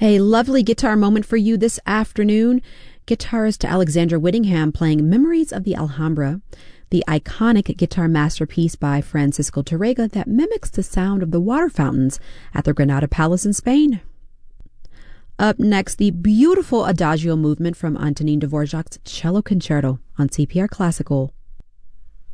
A lovely guitar moment for you this afternoon. Guitarist Alexandra Whittingham playing Memories of the Alhambra, the iconic guitar masterpiece by Francisco Tárrega that mimics the sound of the water fountains at the Granada Palace in Spain. Up next, the beautiful Adagio movement from Antonin Dvorak's Cello Concerto on CPR Classical.